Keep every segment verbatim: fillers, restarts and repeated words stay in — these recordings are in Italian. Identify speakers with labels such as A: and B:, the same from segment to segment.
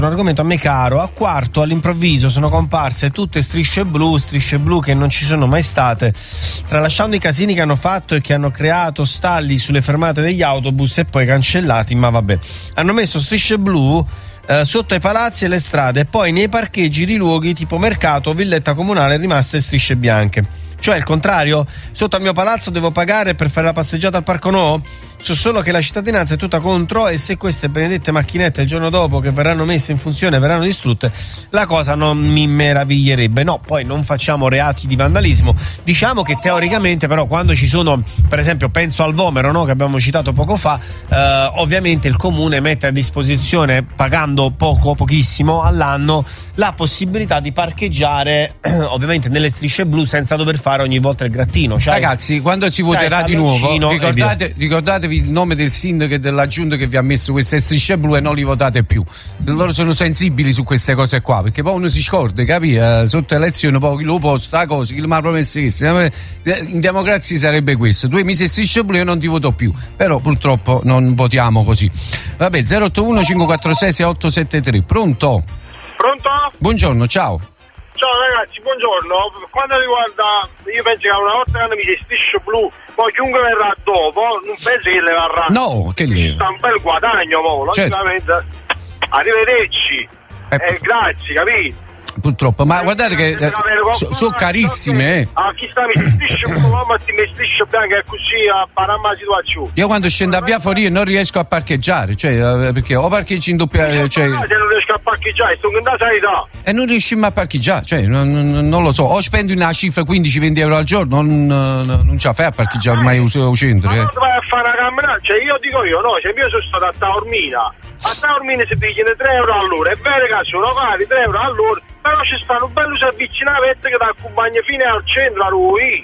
A: Un argomento a me caro. A quarto all'improvviso sono comparse tutte strisce blu, strisce blu che non ci sono mai state, tralasciando i casini che hanno fatto e che hanno creato stalli sulle fermate degli autobus e poi cancellati, ma vabbè. Hanno messo strisce blu eh, sotto ai palazzi e le strade e poi nei parcheggi di luoghi tipo mercato o villetta comunale rimaste strisce bianche. Cioè il contrario? Sotto al mio palazzo devo pagare per fare la passeggiata al Parco No? So solo che la cittadinanza è tutta contro e se queste benedette macchinette il giorno dopo che verranno messe in funzione verranno distrutte, la cosa non mi meraviglierebbe. No, poi non facciamo reati di vandalismo. Diciamo che teoricamente però quando ci sono, per esempio penso al Vomero, no, che abbiamo citato poco fa, eh, ovviamente il comune mette a disposizione, pagando poco, pochissimo all'anno, la possibilità di parcheggiare ovviamente nelle strisce blu senza dover fare ogni volta il grattino. Cioè,
B: ragazzi, quando si voterà di nuovo, ricordate, ricordatevi il nome del sindaco e della giunta che vi ha messo queste strisce blu e non li votate più. Loro sono sensibili su queste cose qua, perché poi uno si scorda, capi? Eh, sotto elezione poi chi lo posta la cosa, chi mi ha promesso questo. In democrazia sarebbe questo: tu hai messo strisce blu e io non ti voto più, però purtroppo non votiamo così. Vabbè, zero otto uno cinque quattro sei sei otto sette tre. Pronto?
C: Pronto?
B: Buongiorno, ciao.
C: Ciao ragazzi, buongiorno. Quando riguarda, io penso che una volta che hanno messo strisce blu, poi chiunque verrà dopo, non penso che le varrà.
B: No, che lì?
C: Sta un bel guadagno, mo, logicamente. Certo. Arrivederci. Eh, eh, grazie, capito?
B: Purtroppo, ma guardate che eh, sono so carissime. Eh.
C: Ah, chi sta mi strisce blu, ma ti mi strisce bianca e così a parare la situazione.
B: Io quando scendo a via fuori non riesco a parcheggiare, cioè eh, perché o parcheggi in doppia, eh, cioè
C: se non riesco a parcheggiare, sono in sanità.
B: E non riusciamo a parcheggiare, cioè non, non, non lo so, o spendi una cifra quindici venti euro al giorno, non, non ce la fai a parcheggiare ormai al centro.
C: Ma
B: eh.
C: non vai a fare una camminata, cioè io dico io, no, cioè io sono stato a Taormina, a Taormina si pigliano tre euro all'ora, è vero che sono cari tre euro all'ora, però ci stanno un bello servizi navette che ti accompagna fino al centro a lui.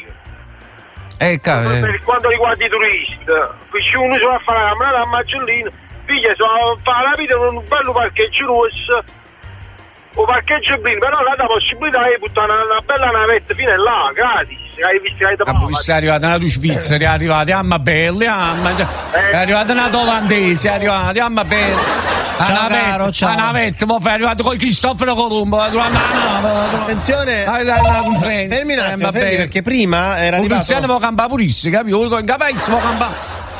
B: Eh, cavolo. Eh.
C: Per quanto riguarda i turisti, qui uno si va a fare la camminata a Maggellino, figlia, si va a fare la vita in un bello parcheggio rosso, o parcheggio blu, però là la possibilità di buttare una, una bella navetta fino a là, gratis. Hai visto che hai da
B: ah, è arrivata una Svizzera, è arrivata amma belle, amma, è arrivata una olandese, è arrivata amma belle.
A: Ciao caro, ciao.
B: La navetta, mo' è arrivato con Cristoforo Colombo.
A: Attenzione, fermi un attimo, fermi, perché prima era arrivato.
B: Un cristiano può campare purissimo, capito? In capezzo può campare.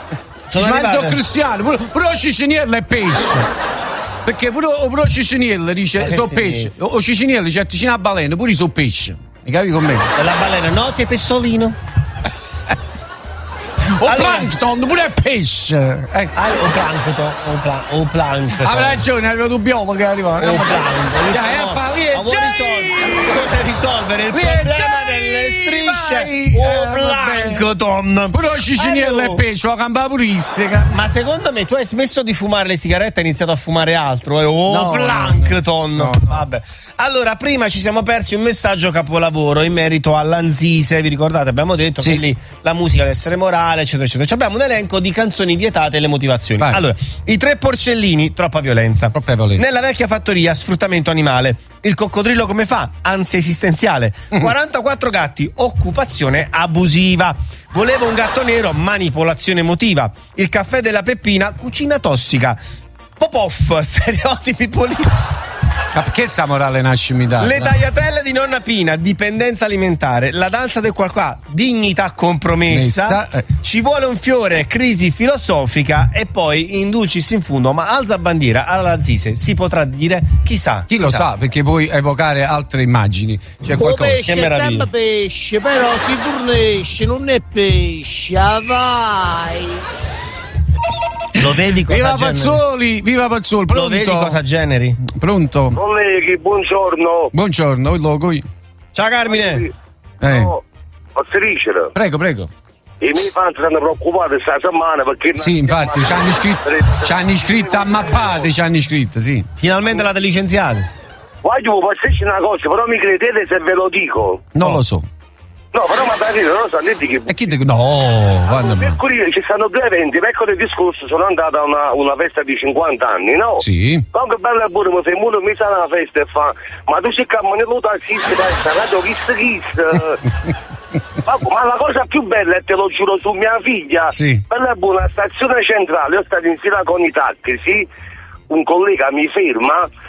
B: Sono cristiano, pure lo ciciniello è pesce. Perché pure o ciciniello dice so pesce, o ciciniello dice vicino a balena, pure so pesce. Hai capito con me?
A: E la balena no, sei pessolino.
B: O allora, plankton, pure è pesce.
A: Eh. Ah, o plankton, o, pla- o plankton.
B: Ha ragione, è arrivato un biologo che è arrivato.
A: O plankton. Dai, vuoi risolvere il problema delle strisce o plankton?
B: Pure o ciciniello è pesce, o campa purissima.
A: Ma secondo me tu hai smesso di fumare le sigarette e hai iniziato a fumare altro, eh? O
B: no,
A: plankton.
B: No, no.
A: Vabbè. Allora, prima ci siamo persi un messaggio capolavoro in merito all'Anzise, vi ricordate? Abbiamo detto sì. Che lì la musica deve essere morale, eccetera, eccetera. Abbiamo un elenco di canzoni vietate e le motivazioni.
B: Vai.
A: Allora, i tre porcellini, troppa violenza.
B: Troppa violenza.
A: Nella vecchia fattoria, sfruttamento animale. Il coccodrillo come fa? Ansia esistenziale. quarantaquattro gatti, occupazione abusiva. Volevo un gatto nero, manipolazione emotiva. Il caffè della Peppina, cucina tossica. Popoff, stereotipi politici.
B: Ma perché sta morale nasce in Italia?
A: Le tagliatelle di nonna Pina, dipendenza alimentare. La danza del qua qua, dignità compromessa.
B: Messa, eh.
A: Ci vuole un fiore, crisi filosofica. E poi in dulcis in fundo, ma alza bandiera alla Anzise si potrà dire chissà.
B: Chi, chi lo sa? sa, perché puoi evocare altre immagini. C'è
D: o
B: qualcosa.
D: pesce è sempre pesce, però si turnesce, non è pesce, vai.
A: Lo vedi cosa
B: viva
A: generi?
B: Pazzoli, viva Pazzoli, pronto?
A: Lo vedi cosa generi?
B: Pronto?
C: Colleghi, buongiorno.
B: Buongiorno, il logo.
A: Ciao Carmine.
B: Eh.
C: No, posso dicere?
B: Prego, prego.
C: I miei fan stanno preoccupati questa settimana perché...
B: Sì, infatti, ci hanno iscritto, ci hanno iscritto a mappate, ci hanno iscritto, sì.
A: Finalmente l'avete licenziato.
C: Voglio passarci una cosa, però mi credete se ve lo dico?
B: Non
A: no.
B: lo so.
C: No, però ma da dire, non lo so, detti che...
B: E chi dice? No, guarda.
C: Per curire, ci stanno due eventi, ecco del discorso, sono andata a una, una festa di cinquanta anni, no?
B: Sì.
C: Comunque bella pure, mi sei molto messa alla festa e fa, ma tu sei camminato tassista, dai, stai kiss kiss. ma, ma la cosa più bella, e te lo giuro su mia figlia,
B: sì.
C: Bella buona, stazione centrale, io sto in fila con i tacchi, sì? Un collega mi ferma